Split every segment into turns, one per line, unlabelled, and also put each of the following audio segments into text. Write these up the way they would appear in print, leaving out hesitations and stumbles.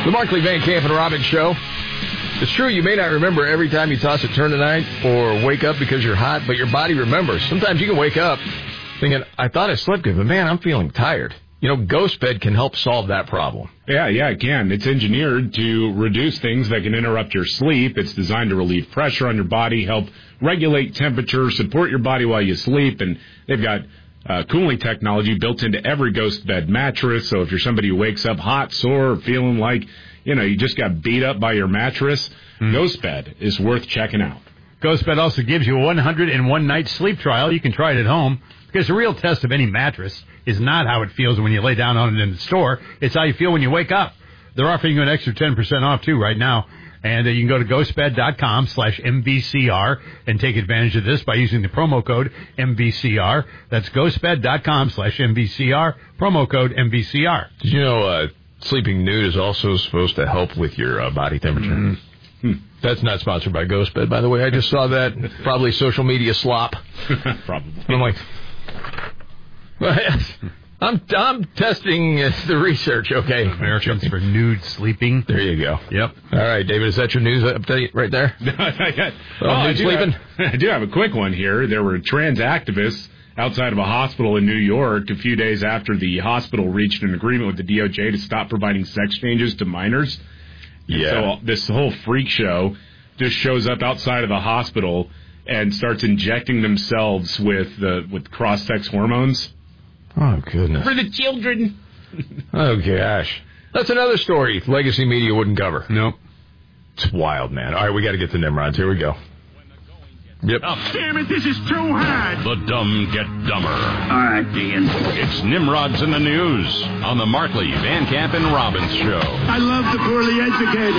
The Markley, Van Camp, and Robbins Show. It's true, you may not remember every time you toss a turn tonight or wake up because you're hot, but your body remembers. Sometimes you can wake up thinking, I thought I slept good, but man, I'm feeling tired. You know, GhostBed can help solve that problem.
Yeah, it can. It's engineered to reduce things that can interrupt your sleep. It's designed to relieve pressure on your body, help regulate temperature, support your body while you sleep, and they've got cooling technology built into every GhostBed mattress. So if you're somebody who wakes up hot, sore, feeling like, you just got beat up by your mattress, GhostBed is worth checking out.
GhostBed also gives you a 101-night sleep trial. You can try it at home because the real test of any mattress is not how it feels when you lay down on it in the store. It's how you feel when you wake up. They're offering you an extra 10% off, too, right now. And you can go to ghostbed.com/MVCR and take advantage of this by using the promo code MVCR. That's ghostbed.com/MVCR, promo code MVCR.
Did you know sleeping nude is also supposed to help with your body temperature? That's not sponsored by GhostBed, by the way. I just saw that. Probably social media slop.
Probably.
I'm like, I'm testing the research, okay?
Americans for nude sleeping.
There you go.
Yep.
All right, David, is that your news update right there? Nude sleeping?
I do have a quick one here. There were trans activists outside of a hospital in New York a few days after the hospital reached an agreement with the DOJ to stop providing sex changes to minors.
Yeah.
So this whole freak show just shows up outside of the hospital and starts injecting themselves with cross-sex hormones.
Oh, goodness.
For the children.
Oh, gosh. That's another story Legacy Media wouldn't cover.
Nope.
It's wild, man. All right, we got to get to Nimrods. Here we go. Yep.
Oh, damn it, this is too hard.
The dumb get dumber.
All right, Dean.
It's Nimrods in the News on the Markley, Van Camp, and Robbins Show.
I love the poorly educated.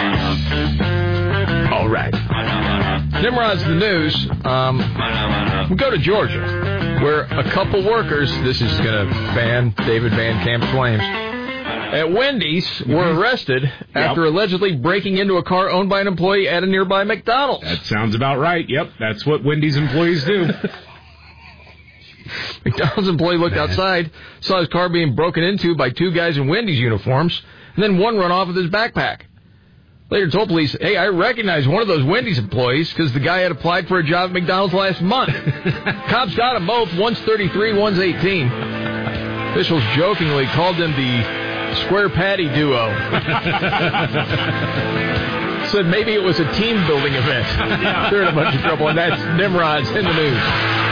All right. Nimrod's the news. We go to Georgia, where a couple workers, this is going to fan David Van Camp's flames, at Wendy's were arrested after allegedly breaking into a car owned by an employee at a nearby McDonald's.
That sounds about right. Yep, that's what Wendy's employees do.
McDonald's employee looked outside, saw his car being broken into by two guys in Wendy's uniforms, and then one run off with his backpack. Later told police, hey, I recognize one of those Wendy's employees because the guy had applied for a job at McDonald's last month. Cops got them both. One's 33, one's 18. Officials jokingly called them the Square Patty duo. Said maybe it was a team-building event. They're in a bunch of trouble, and that's Nimrod's in the news.